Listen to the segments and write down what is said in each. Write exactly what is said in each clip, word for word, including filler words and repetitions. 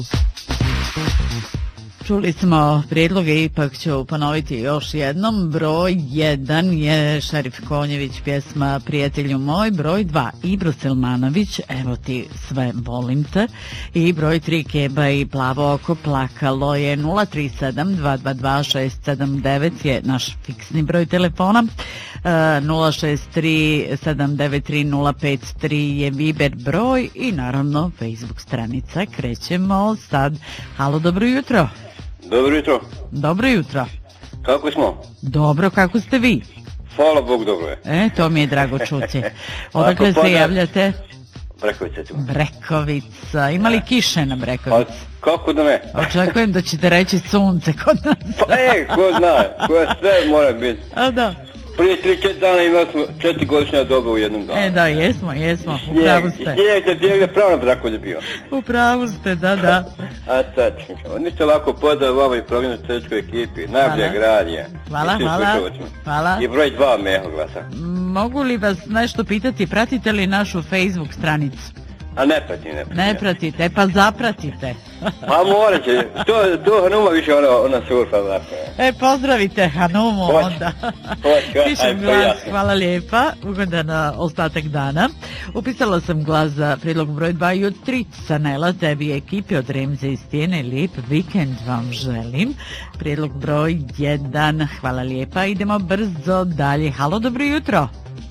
Čuli smo prijedloge, ipak ću ponoviti još jednom. Broj jedan je Šerif Konjević, pjesma Prijatelju moj. Broj dva Ibro Selmanović, Evo ti sve volim te. I broj tri Keba i Plavo oko plakalo je. Nula tri sedam dva dva dva šest sedam devet je naš fiksni broj telefona. nula šest tri sedam devet tri nula pet tri je Viber broj i naravno Facebook stranica. Krećemo sad. Halo, dobro jutro. Dobro jutro. Dobro jutro. Kako smo? Dobro, kako ste vi? Hvala Bog, dobro je. E, to mi je drago čuti. Odakle se javljate? Brekovica. Brekovica. Ima li kiše na Brekovici? Pa, kako da ne? Očekujem da ćete reći sunce kod nas. Pa, e, ko zna, koje sve mora biti. A da. Prije tri četiri dana imali smo četiri godišnja doba u jednom danu. E, da, jesmo, jesmo, u pravu ste. Snijeg se bijeg je pravo na Brekovici bio. U pravu ste, da, da. A sad, ništa lako pozdrav ovoj programu sredičkoj ekipi, najbolje gradnje. Hvala, hvala, hvala. I broj dva Meho glasa. Mogu li vas nešto pitati, pratite li našu Facebook stranicu? A ne pratim, ne pratim. Ne pratite, pa zapratite. Pa morat će, to, to Hanuma više ona, ona surfa. E, pozdravite Hanumu onda. Pišem glas, hvala lijepa, ugodan ostatak dana. Upisala sam glas za prijedlog broj dva i od tri Sanela, tebi i ekipi od Remze i Stijene, lijep vikend vam želim. Prijedlog broj jedan, hvala lijepa, idemo brzo dalje. Halo, dobro jutro.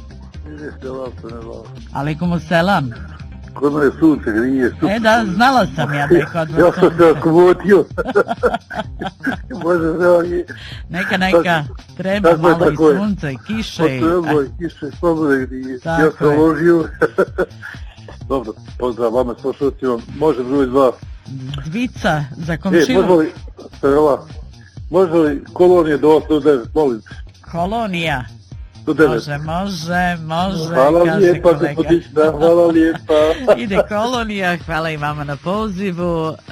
Alaikum selam. Kod me je sunce grije. E da, znala sam ja da je kod me ja sam se akomotio. Može se neka, neka, treba tako malo tako i sunca i kiše. Pa treba i kiše, slobode grije. Ja sam ložio. Dobro, pozdrav vama slušalcima. Može broj dva. Dvica za komšinu. E, može li, Stela, može li kolonije do osam do devet, molim. Kolonija. Može, može, može, hvala kaže lijepa, kolega. Gospodična, hvala lijepa. Ide kolonija, hvala i vama na pozivu. Uh,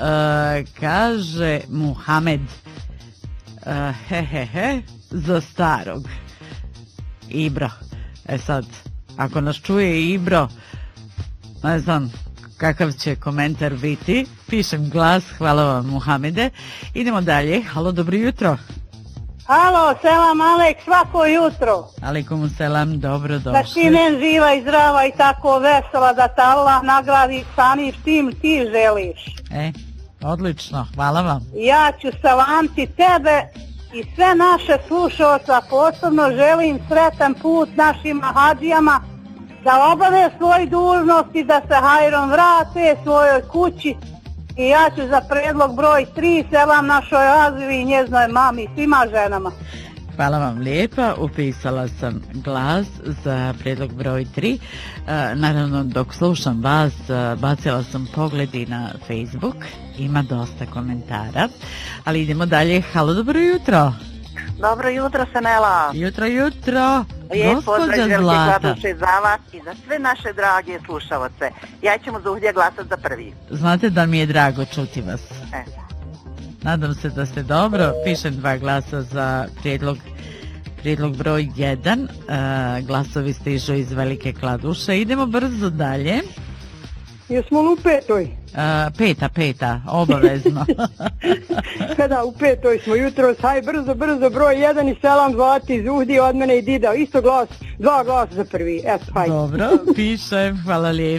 kaže Muhamed, uh, he he he, za starog. Ibro. E sad, ako nas čuje Ibro, ne znam kakav će komentar biti. Pišem glas, hvala vam Muhamede. Idemo dalje, halo, dobro jutro. Halo, selam Alek, svako jutro. Alaikum selam, dobro došli. Da ti men živa i zdrava i tako vesela, da te Allah nagradi samim tim ti želiš. E, odlično, hvala vam. Ja ću salamti tebe i sve naše slušalca, posebno želim sretan put našim hadžijama, da obave svoje dužnosti, da se hajrom vrate svojoj kući. I ja ću za predlog broj tri selam našoj Azili i njeznoj mami i svima ženama. Hvala vam lijepa, upisala sam glas za predlog broj tri. E, naravno, dok slušam vas, bacila sam pogledi na Facebook, ima dosta komentara, ali idemo dalje. Halo, dobro jutro. Dobro jutro, Sanela. Jutro, jutro. Lijep pozdrav velike kladuše za vas i za sve naše drage slušalce. Ja ćemo za uhdje glasati za prvi. Znate da mi je drago čuti vas. E. Nadam se da ste dobro. Pišem dva glasa za prijedlog, prijedlog broj jedan. E, glasovi stižu iz Velike Kladuše. Idemo brzo dalje. Jesmo li u petoj? E, peta, peta, obavezno. Kada u petoj smo jutro, haj brzo, brzo, broj jedan i selam zvati iz Uhdi od mene i Dida. Isto glas, dva glasa za prvi. Eto, hajde. Dobro, pišem, hvala lijepo.